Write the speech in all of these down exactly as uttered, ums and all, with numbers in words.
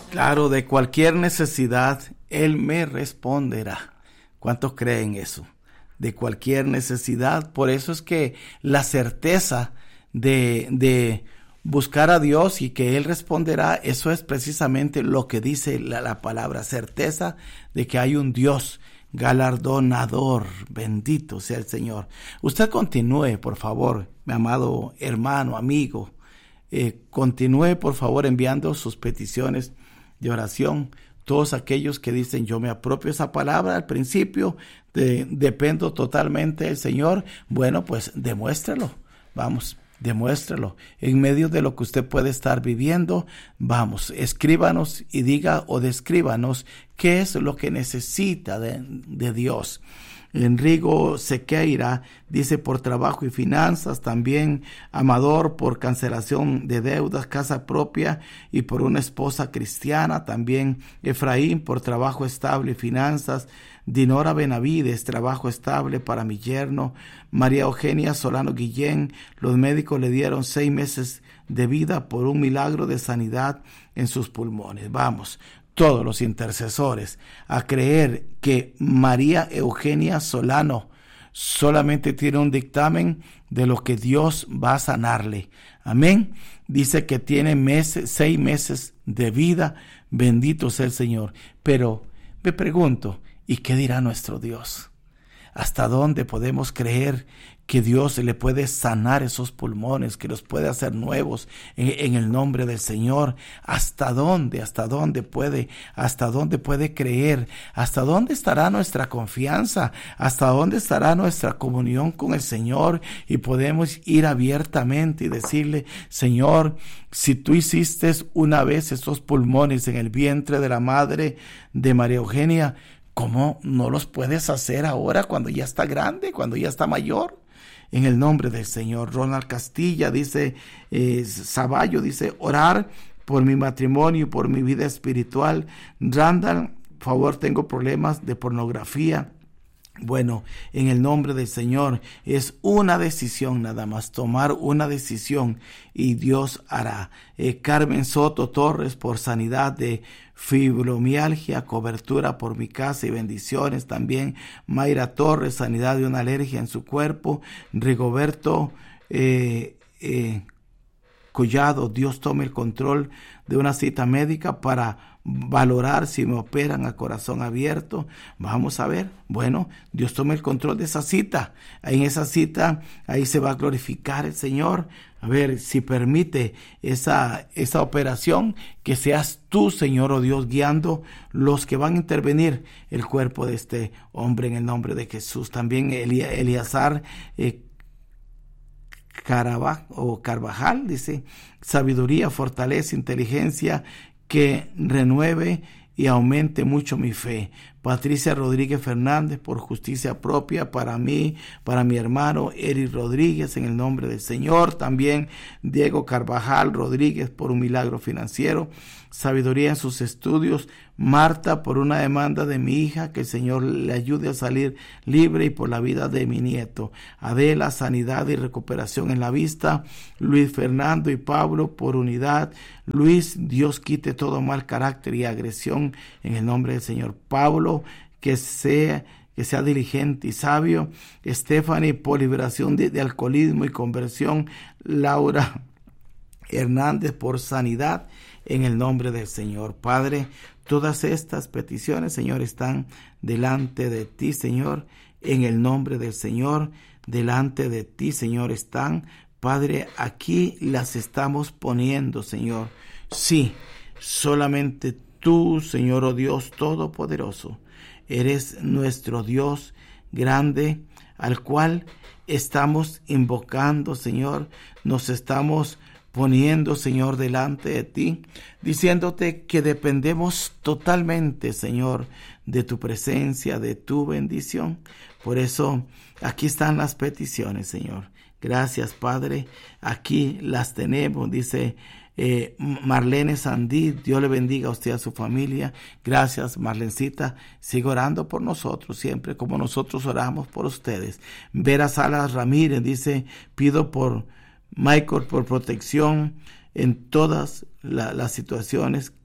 Claro, de cualquier necesidad, Él me responderá. ¿Cuántos creen eso? De cualquier necesidad. Por eso es que la certeza de, de buscar a Dios y que Él responderá, eso es precisamente lo que dice la, la palabra, certeza de que hay un Dios galardonador. Bendito sea el Señor. Usted continúe, por favor, mi amado hermano, amigo. Eh, continúe, por favor, enviando sus peticiones de oración. Todos aquellos que dicen, yo me apropio esa palabra al principio, de, dependo totalmente del Señor. Bueno, pues demuéstralo. Vamos, demuéstralo. En medio de lo que usted puede estar viviendo, vamos, escríbanos y diga o descríbanos qué es lo que necesita de, de Dios. Enrigo Sequeira dice por trabajo y finanzas, también Amador por cancelación de deudas, casa propia y por una esposa cristiana, también Efraín por trabajo estable y finanzas, Dinora Benavides, trabajo estable para mi yerno, María Eugenia Solano Guillén, los médicos le dieron seis meses de vida por un milagro de sanidad en sus pulmones. Vamos, todos los intercesores a creer que María Eugenia Solano solamente tiene un dictamen de lo que Dios va a sanarle. Amén. Dice que tiene meses, seis meses de vida. Bendito sea el Señor. Pero me pregunto, ¿y qué dirá nuestro Dios? ¿Hasta dónde podemos creer que Dios le puede sanar esos pulmones, que los puede hacer nuevos en, en el nombre del Señor? ¿Hasta dónde? ¿Hasta dónde puede? ¿Hasta dónde puede creer? ¿Hasta dónde estará nuestra confianza? ¿Hasta dónde estará nuestra comunión con el Señor? Y podemos ir abiertamente y decirle, Señor, si tú hiciste una vez esos pulmones en el vientre de la madre de María Eugenia, ¿cómo no los puedes hacer ahora cuando ya está grande, cuando ya está mayor? En el nombre del Señor. Ronald Castilla dice, eh, Zavallo dice, orar por mi matrimonio y por mi vida espiritual. Randall, por favor, tengo problemas de pornografía. Bueno, en el nombre del Señor, es una decisión nada más, tomar una decisión y Dios hará. Eh, Carmen Soto Torres por sanidad de fibromialgia, cobertura por mi casa y bendiciones. También Mayra Torres, sanidad de una alergia en su cuerpo. Rigoberto eh, eh, Collado, Dios tome el control de una cita médica para valorar si me operan a corazón abierto. Vamos a ver, bueno, Dios tome el control de esa cita. En esa cita, ahí se va a glorificar el Señor. A ver, si permite esa, esa operación, que seas tú, Señor, oh Dios, guiando los que van a intervenir el cuerpo de este hombre en el nombre de Jesús. También Eliazar eh, Carabaj, o Carvajal dice, sabiduría, fortaleza, inteligencia, que renueve y aumente mucho mi fe. Patricia Rodríguez Fernández por justicia propia para mí, para mi hermano Eric Rodríguez en el nombre del Señor. También Diego Carvajal Rodríguez por un milagro financiero. Sabiduría en sus estudios. Marta por una demanda de mi hija, que el Señor le ayude a salir libre, y por la vida de mi nieto. Adela, sanidad y recuperación en la vista. Luis Fernando y Pablo por unidad. Luis, Dios quite todo mal carácter y agresión en el nombre del Señor. Pablo, que sea que sea diligente y sabio. Stephanie por liberación de, de alcoholismo y conversión. Laura Hernández por sanidad en el nombre del Señor. Padre, todas estas peticiones, Señor, están delante de ti, Señor, en el nombre del Señor. Delante de ti, Señor, están. Padre, aquí las estamos poniendo, Señor. Sí, solamente tú, Señor, oh Dios Todopoderoso, eres nuestro Dios grande, al cual estamos invocando, Señor. Nos estamos poniendo, Señor, delante de ti, diciéndote que dependemos totalmente, Señor, de tu presencia, de tu bendición. Por eso, aquí están las peticiones, Señor. Gracias, Padre. Aquí las tenemos, dice eh, Marlene Sandí. Dios le bendiga a usted y a su familia. Gracias, Marlencita. Sigue orando por nosotros, siempre como nosotros oramos por ustedes. Vera Salas Ramírez dice, pido por Michael por protección en todas la, las situaciones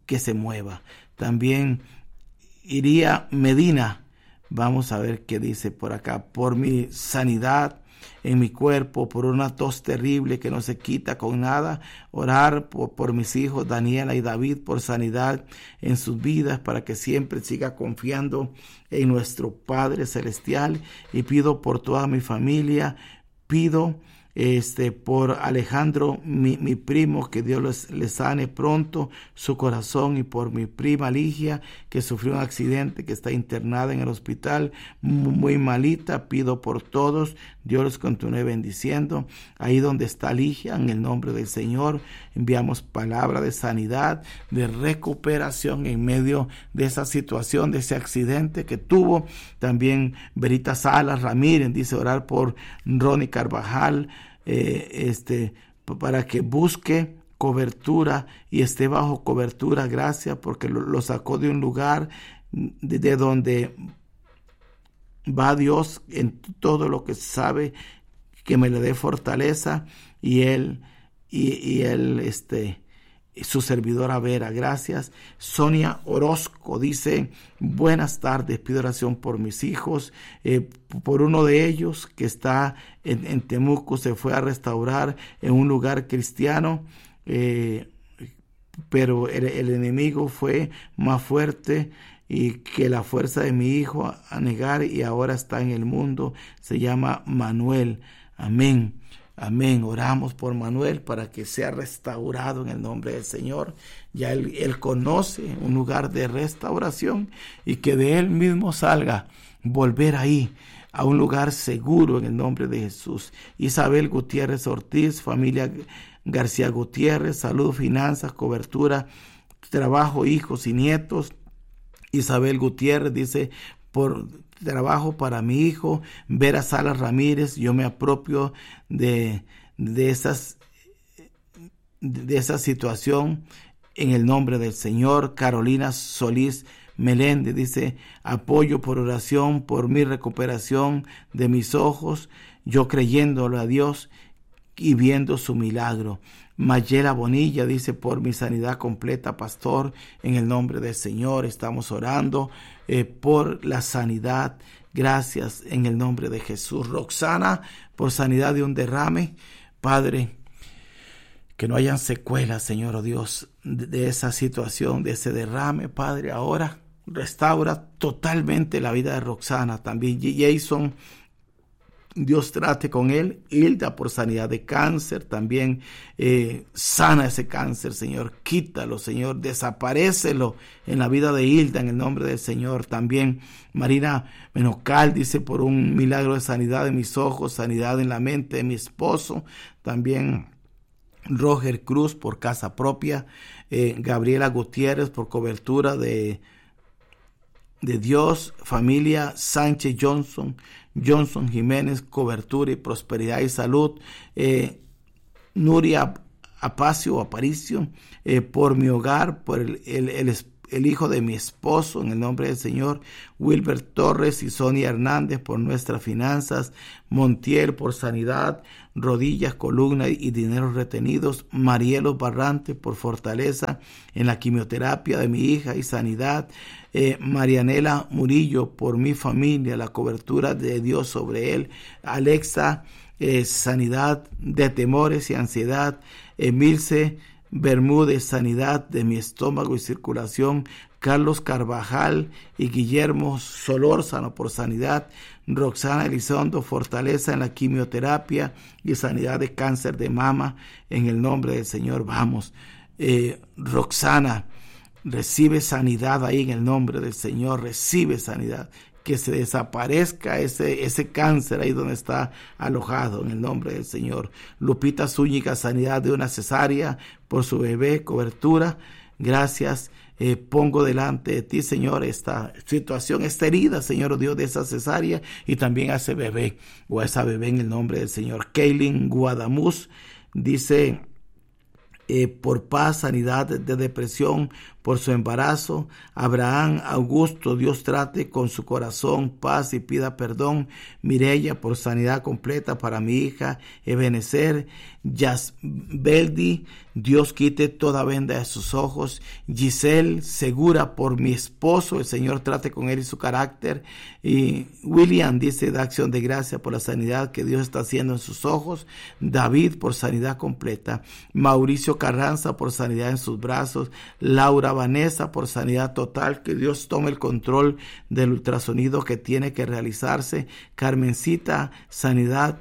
que se mueva. También iría Medina. Vamos a ver qué dice por acá. Por mi sanidad en mi cuerpo, por una tos terrible que no se quita con nada, orar por, por mis hijos Daniela y David, por sanidad en sus vidas, para que siempre siga confiando en nuestro Padre Celestial. Y pido por toda mi familia, pido Este, por Alejandro, mi, mi primo, que Dios les, les sane pronto su corazón, y por mi prima Ligia, que sufrió un accidente, que está internada en el hospital, muy malita. Pido por todos, Dios los continúe bendiciendo. Ahí donde está Ligia, en el nombre del Señor, enviamos palabra de sanidad, de recuperación en medio de esa situación, de ese accidente que tuvo. También Verita Salas Ramírez dice orar por Ronnie Carvajal, Eh, este, para que busque cobertura y esté bajo cobertura. Gracias, porque lo, lo sacó de un lugar de, de donde va Dios en todo lo que sabe, que me le dé fortaleza, y él y, y él este su servidora Vera. Gracias. Sonia Orozco dice buenas tardes, pido oración por mis hijos, eh, por uno de ellos que está en, en Temuco, se fue a restaurar en un lugar cristiano, eh, pero el, el enemigo fue más fuerte y que la fuerza de mi hijo a, a negar, y ahora está en el mundo. Se llama Manuel. Amén. Amén. Oramos por Manuel para que sea restaurado en el nombre del Señor. Ya él, él conoce un lugar de restauración, y que de él mismo salga volver ahí a un lugar seguro en el nombre de Jesús. Isabel Gutiérrez Ortiz, familia García Gutiérrez, salud, finanzas, cobertura, trabajo, hijos y nietos. Isabel Gutiérrez dice por trabajo para mi hijo. Vera Salas Ramírez, yo me apropio de, de, esas, de esa situación en el nombre del Señor. Carolina Solís Meléndez dice apoyo por oración por mi recuperación de mis ojos, yo creyéndolo a Dios y viendo su milagro. Mayela Bonilla dice por mi sanidad completa, pastor, en el nombre del Señor estamos orando eh, por la sanidad. Gracias en el nombre de Jesús. Roxana, por sanidad de un derrame. Padre, que no hayan secuelas, Señor, oh Dios, de, de esa situación, de ese derrame. Padre, ahora restaura totalmente la vida de Roxana. También Jason, Dios trate con él. Hilda, por sanidad de cáncer, también eh, sana ese cáncer, Señor, quítalo, Señor, desaparécelo en la vida de Hilda en el nombre del Señor. También Marina Menocal dice por un milagro de sanidad de mis ojos, sanidad en la mente de mi esposo. También Roger Cruz por casa propia, eh, Gabriela Gutiérrez por cobertura de de Dios, familia Sánchez Johnson, Johnson Jiménez, cobertura y prosperidad y salud. Eh, Nuria Apacio, Aparicio, eh, por mi hogar, por el, el, el, el hijo de mi esposo, en el nombre del Señor. Wilber Torres y Sonia Hernández por nuestras finanzas. Montiel por sanidad, rodillas, columna y dinero retenidos. Marielo Barrante por fortaleza en la quimioterapia de mi hija y sanidad. Eh, Marianela Murillo por mi familia, la cobertura de Dios sobre él. Alexa, eh, sanidad de temores y ansiedad. Emilce Bermúdez, sanidad de mi estómago y circulación. Carlos Carvajal y Guillermo Solórzano por sanidad. Roxana Elizondo, fortaleza en la quimioterapia y sanidad de cáncer de mama en el nombre del Señor. Vamos, eh, Roxana, recibe sanidad ahí en el nombre del Señor, recibe sanidad, que se desaparezca ese, ese cáncer ahí donde está alojado en el nombre del Señor. Lupita Zúñiga, sanidad de una cesárea por su bebé, cobertura. Gracias. Eh, pongo delante de ti, Señor, esta situación, esta herida, Señor Dios, de esa cesárea, y también a ese bebé o a esa bebé en el nombre del Señor. Kaylin Guadamuz dice Eh, por paz, sanidad de depresión, por su embarazo. Abraham Augusto, Dios trate con su corazón paz y pida perdón. Mireya, por sanidad completa para mi hija. Ebenezer, Yasbeldi, Dios quite toda venda de sus ojos. Giselle, segura por mi esposo, el Señor trate con él y su carácter. Y William dice, da acción de gracia por la sanidad que Dios está haciendo en sus ojos. David, por sanidad completa. Mauricio Carranza, por sanidad en sus brazos. Laura Vanessa, por sanidad total, que Dios tome el control del ultrasonido que tiene que realizarse. Carmencita, sanidad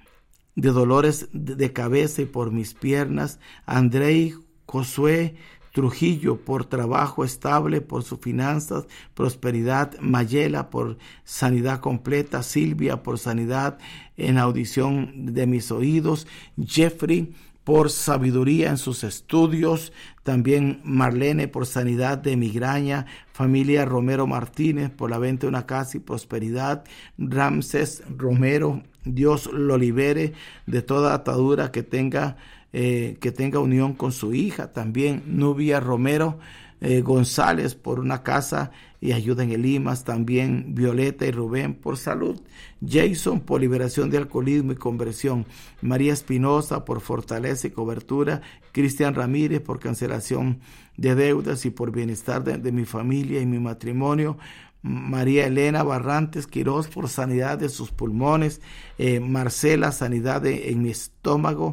de dolores de cabeza y por mis piernas. Andrei Josué Trujillo, por trabajo estable, por sus finanzas, prosperidad. Mayela, por sanidad completa. Silvia, por sanidad en audición de mis oídos. Jeffrey, por sabiduría en sus estudios. También Marlene, por sanidad de migraña. Familia Romero Martínez, por la venta de una casa y prosperidad. Ramses Romero, Dios lo libere de toda atadura que tenga, eh, que tenga unión con su hija. También Nubia Romero eh, González, por una casa y ayuda en el Limas. También Violeta y Rubén, por salud. Jason, por liberación de alcoholismo y conversión. María Espinosa, por fortaleza y cobertura. Cristian Ramírez, por cancelación de deudas y por bienestar de, de mi familia y mi matrimonio. María Elena Barrantes Quirós, por sanidad de sus pulmones. eh, Marcela, sanidad de, en mi estómago.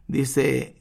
Dice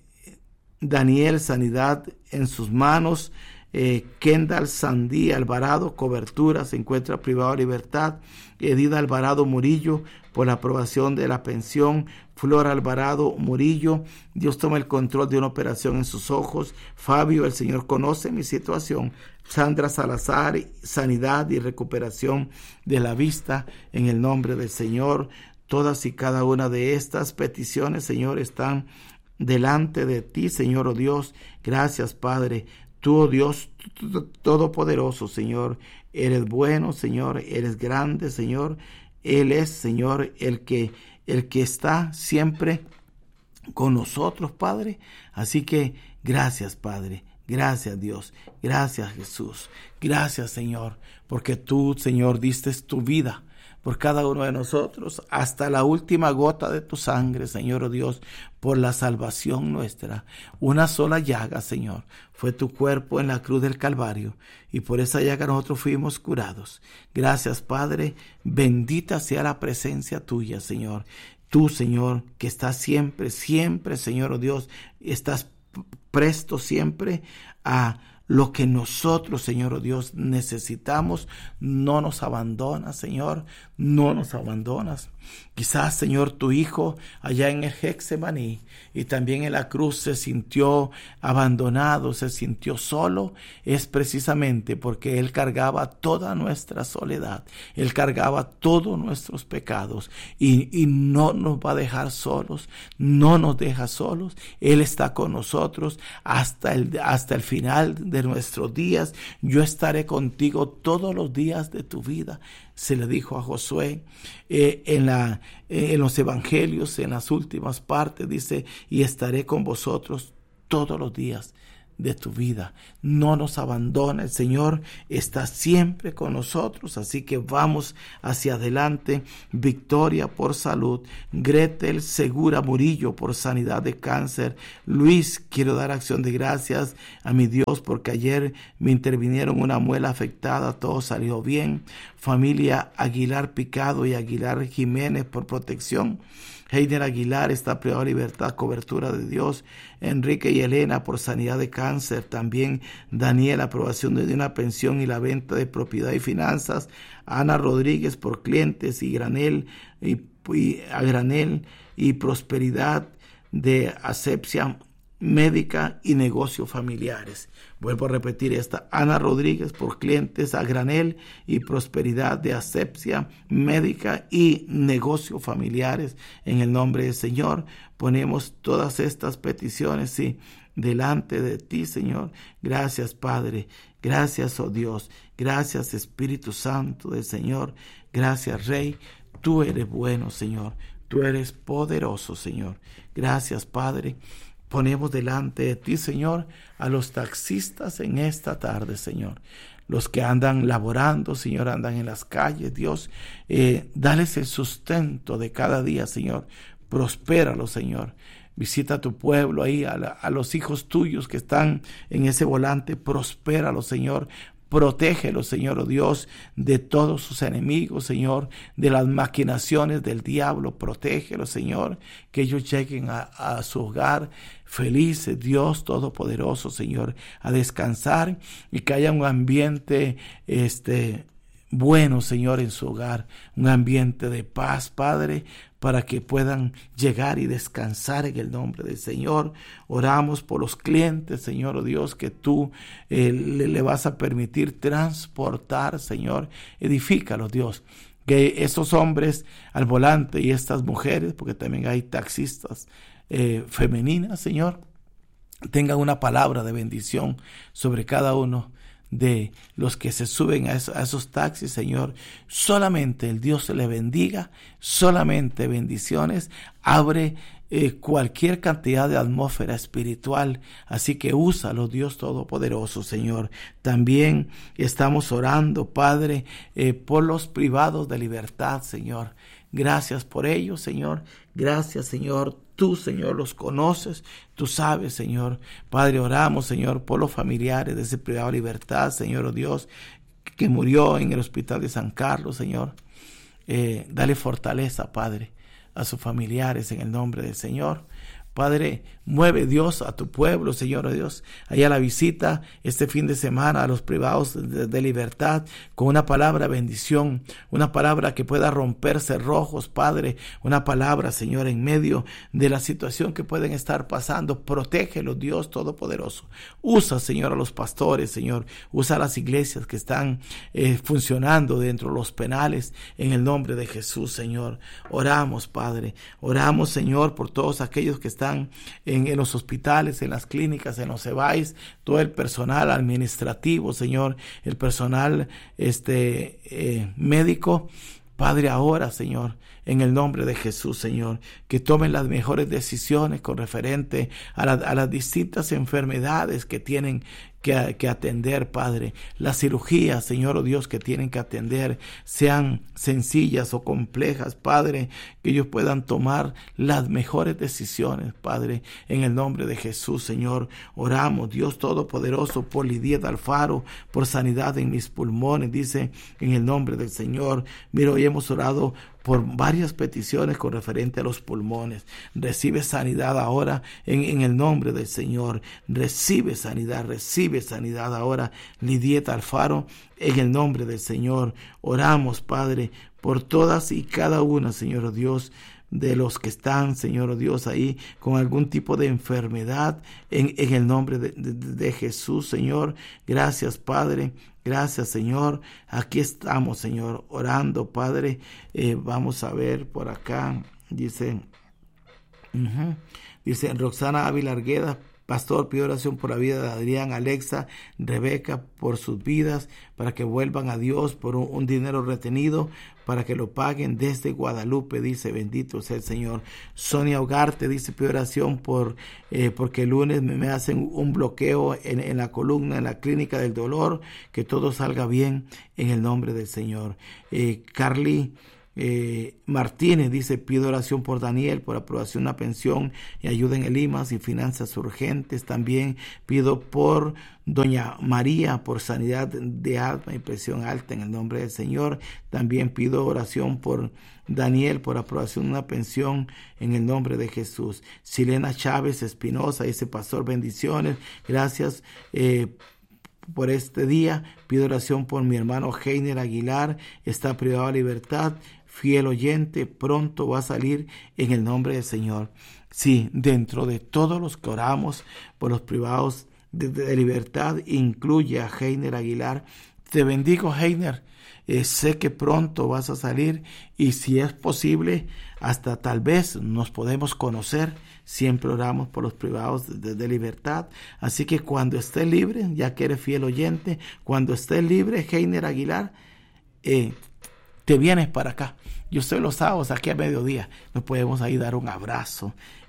Daniel, sanidad en sus manos. eh, Kendall Sandí Alvarado, cobertura, se encuentra privado de libertad. Edith Alvarado Murillo, por la aprobación de la pensión. Flor Alvarado Murillo, Dios toma el control de una operación en sus ojos. Fabio, el Señor conoce mi situación. Sandra Salazar, sanidad y recuperación de la vista en el nombre del Señor. Todas y cada una de estas peticiones, Señor, están delante de ti, Señor, oh Dios. Gracias, Padre. Tú, oh Dios todopoderoso, Señor, eres bueno, Señor, eres grande, Señor. Él es, Señor, el que, el que está siempre con nosotros, Padre. Así que gracias, Padre. Gracias, Dios. Gracias, Jesús. Gracias, Señor, porque tú, Señor, diste tu vida por cada uno de nosotros, hasta la última gota de tu sangre, Señor, oh Dios, por la salvación nuestra. Una sola llaga, Señor, fue tu cuerpo en la cruz del Calvario, y por esa llaga nosotros fuimos curados. Gracias, Padre. Bendita sea la presencia tuya, Señor. Tú, Señor, que estás siempre, siempre, Señor, oh Dios, estás presto siempre a lo que nosotros, Señor, oh Dios, necesitamos. No nos abandonas, Señor, no nos abandonas. Quizás, Señor, tu Hijo allá en el Getsemaní y también en la cruz se sintió abandonado, se sintió solo. Es precisamente porque Él cargaba toda nuestra soledad. Él cargaba todos nuestros pecados y, y no nos va a dejar solos, no nos deja solos. Él está con nosotros hasta el, hasta el final de nuestros días. Yo estaré contigo todos los días de tu vida, se le dijo a Josué. eh, en, la, eh, en los evangelios, en las últimas partes, dice, y estaré con vosotros todos los días de tu vida. No nos abandona, el Señor está siempre con nosotros, así que vamos hacia adelante. Victoria, por salud. Gretel Segura Murillo, por sanidad de cáncer. Luis, quiero dar acción de gracias a mi Dios porque ayer me intervinieron una muela afectada, todo salió bien. Familia Aguilar Picado y Aguilar Jiménez, por protección. Heiner Aguilar está privado de libertad, cobertura de Dios. Enrique y Elena, por sanidad de cáncer. También Daniel, aprobación de una pensión y la venta de propiedad y finanzas. Ana Rodríguez, por clientes y granel y, y a granel y prosperidad de asepsia médica y negocios familiares. Vuelvo a repetir esta. Ana Rodríguez, por clientes a granel y prosperidad de asepsia médica y negocios familiares. En el nombre del Señor ponemos todas estas peticiones, sí, delante de ti, Señor. Gracias, Padre. Gracias, oh Dios. Gracias, Espíritu Santo del Señor. Gracias, Rey. Tú eres bueno, Señor. Tú eres poderoso, Señor. Gracias, Padre, ponemos delante de ti, Señor, a los taxistas en esta tarde, Señor. Los que andan laborando, Señor, andan en las calles, Dios, eh, dales el sustento de cada día, Señor. Prospéralo, Señor. Visita a tu pueblo ahí, a, la, a los hijos tuyos que están en ese volante. Prospéralo, Señor. Protégelo, Señor, oh Dios, de todos sus enemigos, Señor, de las maquinaciones del diablo. Protégelo, Señor, que ellos lleguen a, a su hogar felices, Dios Todopoderoso, Señor, a descansar y que haya un ambiente este, bueno, Señor, en su hogar, un ambiente de paz, Padre, para que puedan llegar y descansar en el nombre del Señor. Oramos por los clientes, Señor, oh Dios, que tú eh, le, le vas a permitir transportar, Señor. Edifícalos, Dios. Que esos hombres al volante y estas mujeres, porque también hay taxistas eh, femeninas, Señor, tengan una palabra de bendición sobre cada uno de los que se suben a esos, a esos taxis, Señor. Solamente el Dios se le bendiga, solamente bendiciones, abre eh, cualquier cantidad de atmósfera espiritual, así que úsalo, Dios Todopoderoso, Señor. También estamos orando, Padre, eh, por los privados de libertad, Señor. Gracias por ellos, Señor. Gracias, Señor. Tú, Señor, los conoces, tú sabes, Señor. Padre, oramos, Señor, por los familiares de ese privado de libertad, Señor, oh Dios, que murió en el hospital de San Carlos, Señor. Eh, dale fortaleza, Padre, a sus familiares en el nombre del Señor. Padre, mueve, Dios, a tu pueblo, Señor, oh Dios, allá la visita este fin de semana a los privados de, de libertad con una palabra bendición, una palabra que pueda romper cerrojos, Padre, una palabra, Señor, en medio de la situación que pueden estar pasando. Protégelos, Dios Todopoderoso. Usa, Señor, a los pastores, Señor, usa a las iglesias que están eh, funcionando dentro de los penales en el nombre de Jesús, Señor. Oramos, Padre, oramos, Señor, por todos aquellos que están En, en los hospitales, en las clínicas, en los E B A Is, todo el personal administrativo, Señor, el personal este eh, médico. Padre, ahora, Señor, en el nombre de Jesús, Señor, que tomen las mejores decisiones con referente a, la, a las distintas enfermedades que tienen que, que atender, Padre. Las cirugías, Señor, oh Dios, que tienen que atender, sean sencillas o complejas, Padre, que ellos puedan tomar las mejores decisiones, Padre, en el nombre de Jesús, Señor. Oramos, Dios Todopoderoso, por Lidia de Alfaro, por sanidad en mis pulmones, dice, en el nombre del Señor. Mira, hoy hemos orado por varias peticiones con referente a los pulmones. Recibe sanidad ahora en, en el nombre del Señor. Recibe sanidad, recibe sanidad ahora, Lidieta Alfaro, en el nombre del Señor. Oramos, Padre, por todas y cada una, Señor Dios, de los que están, Señor Dios, ahí con algún tipo de enfermedad, en, en el nombre de, de, de Jesús, Señor. Gracias, Padre. Gracias, Señor. Aquí estamos, Señor, orando, Padre. Eh, vamos a ver por acá. Dice, uh-huh, dice Roxana Ávila Argueda. Pastor, pido oración por la vida de Adrián, Alexa, Rebeca, por sus vidas, para que vuelvan a Dios, por un, un dinero retenido, para que lo paguen desde Guadalupe, dice, bendito sea el Señor. Sonia Ugarte dice, pido oración por, eh, porque el lunes me, me hacen un bloqueo en, en la columna, en la clínica del dolor, que todo salga bien en el nombre del Señor. Eh, Carly Eh, Martínez dice, pido oración por Daniel, por aprobación de una pensión y ayuda en el I M A S y finanzas urgentes. También pido por doña María, por sanidad de alma y presión alta en el nombre del Señor. También pido oración por Daniel, por aprobación de una pensión en el nombre de Jesús. Silena Chávez Espinosa dice, pastor, bendiciones, gracias eh, por este día. Pido oración por mi hermano Heiner Aguilar, está privado de libertad, fiel oyente, pronto va a salir en el nombre del Señor. Sí, dentro de todos los que oramos por los privados de, de libertad, incluye a Heiner Aguilar. Te bendigo, Heiner. Eh, sé que pronto vas a salir y si es posible, hasta tal vez nos podemos conocer. Siempre oramos por los privados de, de libertad. Así que cuando estés libre, ya que eres fiel oyente, cuando estés libre, Heiner Aguilar, eh, te vienes para acá. Yo estoy los sábados aquí a mediodía. Nos podemos ahí dar un abrazo,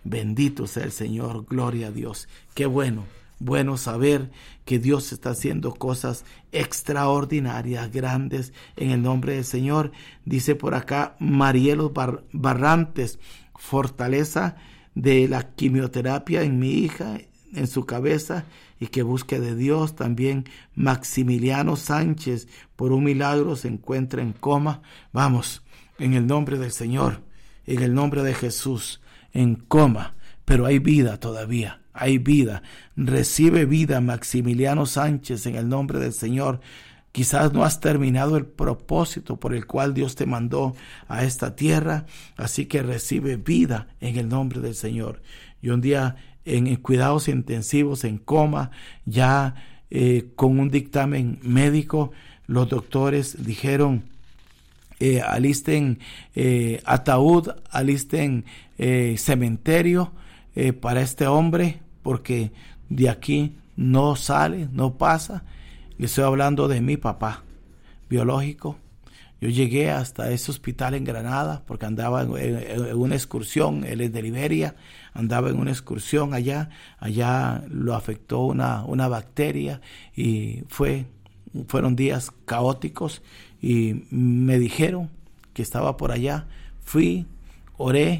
Bendito sea el Señor, gloria a Dios. Qué bueno, bueno saber que Dios está haciendo cosas extraordinarias, grandes, en el nombre del Señor. Dice por acá Marielos Bar- Barrantes, fortaleza de la quimioterapia en mi hija, en su cabeza, y que busque de Dios. También Maximiliano Sánchez, por un milagro se encuentra en coma. Vamos, en el nombre del Señor, en el nombre de Jesús, en coma, pero hay vida todavía, hay vida. Recibe vida, Maximiliano Sánchez, en el nombre del Señor. Quizás no has terminado el propósito por el cual Dios te mandó a esta tierra, así que recibe vida en el nombre del Señor. Y un día en, en cuidados intensivos, en coma, ya eh, con un dictamen médico, los doctores dijeron, eh, alisten eh, ataúd, alisten eh, cementerio eh, para este hombre, porque de aquí no sale, no pasa. Le estoy hablando de mi papá biológico. Yo llegué hasta ese hospital en Granada porque andaba en, en, en una excursión. Él es de Liberia, andaba en una excursión allá. Allá lo afectó una, una bacteria y fue, fueron días caóticos. Y me dijeron que estaba por allá. Fui, oré,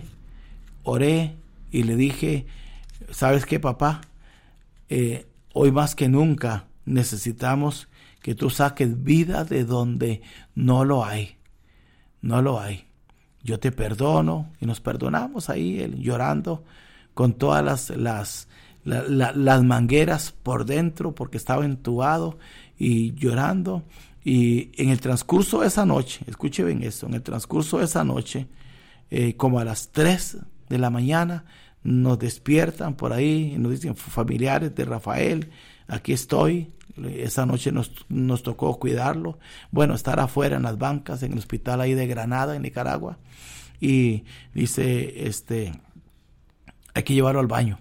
oré y le dije, ¿sabes qué, papá? Eh, hoy más que nunca necesitamos que tú saques vida de donde no lo hay. No lo hay. Yo te perdono. Y nos perdonamos ahí, él llorando con todas las, las, la, la, las mangueras por dentro porque estaba entubado y llorando. Y en el transcurso de esa noche, escuche bien esto, en el transcurso de esa noche, eh, como a las tres de la mañana, nos despiertan por ahí y nos dicen, familiares de Rafael, aquí estoy. Esa noche nos, nos tocó cuidarlo, bueno, estar afuera en las bancas, en el hospital ahí de Granada, en Nicaragua. Y dice, este, hay que llevarlo al baño.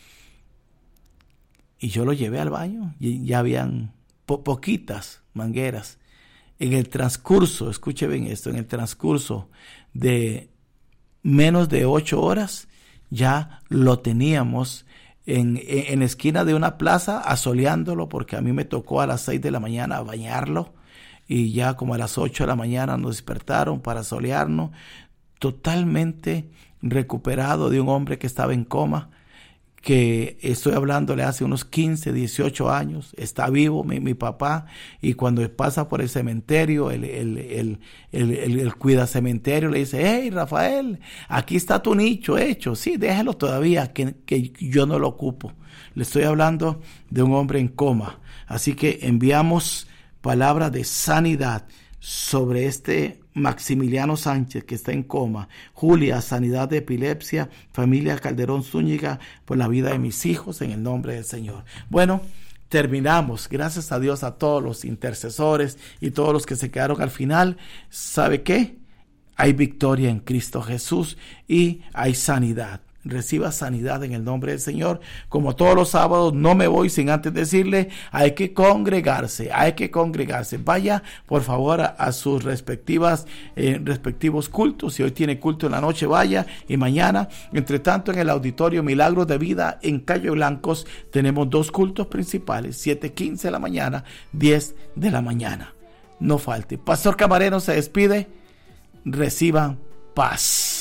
Y yo lo llevé al baño y ya habían po- poquitas mangueras. En el transcurso, escuche bien esto, en el transcurso de menos de ocho horas, ya lo teníamos en, en, en la esquina de una plaza asoleándolo, porque a mí me tocó a las seis de la mañana bañarlo y ya como a las ocho de la mañana nos despertaron para asolearnos, totalmente recuperado de un hombre que estaba en coma, que estoy hablándole hace unos quince, dieciocho años, está vivo mi, mi papá, y cuando pasa por el cementerio, el, el, el, el, el, el cuida cementerio le dice, hey Rafael, aquí está tu nicho hecho, sí, déjalo todavía, que, que yo no lo ocupo. Le estoy hablando de un hombre en coma, así que enviamos palabra de sanidad sobre este Maximiliano Sánchez que está en coma. Julia, sanidad de epilepsia. Familia Calderón Zúñiga, por la vida de mis hijos, en el nombre del Señor. Bueno, terminamos. Gracias a Dios, a todos los intercesores y todos los que se quedaron al final. ¿Sabe qué? Hay victoria en Cristo Jesús y hay sanidad. Reciba sanidad en el nombre del Señor. Como todos los sábados, no me voy sin antes decirle, hay que congregarse, hay que congregarse. Vaya, por favor, a, a sus respectivas, eh, respectivos cultos. Si hoy tiene culto en la noche, vaya. Y mañana, entre tanto, en el Auditorio Milagros de Vida en Calle Blancos, tenemos dos cultos principales, siete quince de la mañana, diez de la mañana. No falte. Pastor Camarero se despide. Reciban paz.